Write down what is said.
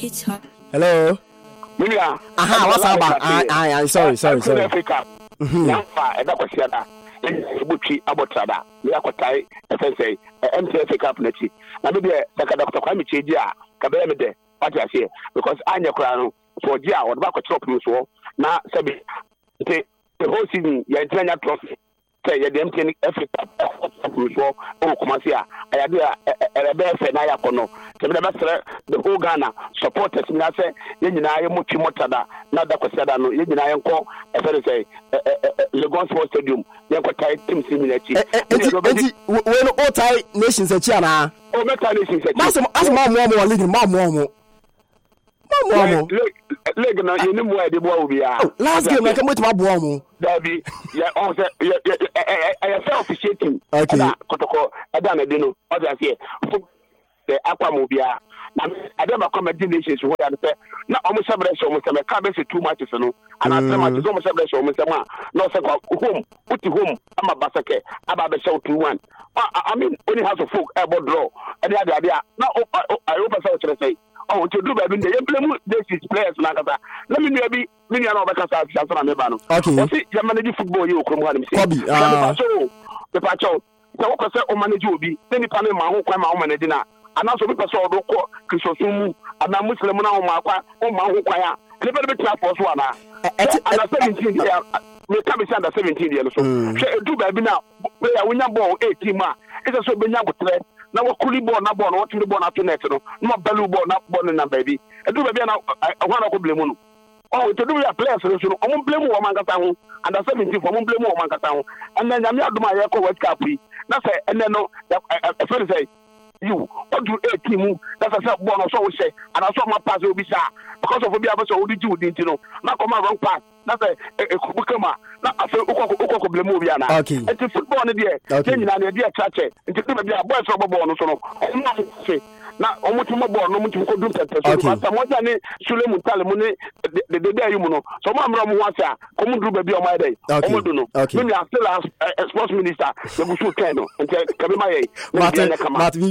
Hello. Aha, what's up? I'm sorry. Africa. Nafa eda kwasiada. Ebuchi abotrada. Me akotai FSA MTF Cup nechi. Na me de Dr. Kwame Cheji a kabere me de what you say because anya kura no for dia wo ba kwatro plus wo na sabi the whole season ya ntanya trophy. Say ya dem tin Africa plus wo o kumasi a ya do erebe fe na ya kono. Se me be the whole Ghana supporters me na say ye nyina ye mutwi motada na da kwasiada no ye nyina ye nko e say Lagos Sports Stadium ye kwatai team similarity. Enti we no all tie nations achi ana. O meta nations achi. Asma mo league mo. Leg na you know the boy be last game na come to my boy Dabi ya on say I felt officiating na kotoko ada na dino o dey say the aqua mobia na adema come nations wo ya say na o mo celebration o mo say me ka be say 2 matches no and after matches o mo celebration o mo say ma no say home put home ama basake aba be show 2-1 I mean only has a folk about draw and the idea na I hope say say oh to do baby dey blame these players na kasa let me know be me na obeka sa chance na me ba no o see you manage football you okrom ha dem say the pacho so what say o manage obi any pan ma ho kwan ma o manage na ana so be person do ko kristosumu ana muslim na o ma kwa o ma ho kwan a le be try for so ana ana 17 year me ka be under 17 year so say do baby na player we nya ball 18 ma is so be nya botre na wakuli ball na ball na watuli ball na to net no no balu ball na ball na baby e do baby na wana ko blame no oh to do your players so no o blame wo man kasa ho under 17 for mo blame wo man kasa ho and then nyame aduma ye ko World Cup yi na say and then no e feel say you what do a team that's a ball no so we say and I saw my pass will be sha because of obi abaso odi ju di ntino na come wrong pass na say e kubukama na afa ukoko blame obi ana enti football ne de e nyina ne de chache enti do be boys for ball no so no na omutumo ball no mutumo ko dum tete so but mo ja ne Sulemu Tale mu ne de dey mu no so mo amra mo ho asa ko mu duru be o my day o mo do no me still as sports minister the busu ken no enti kabe my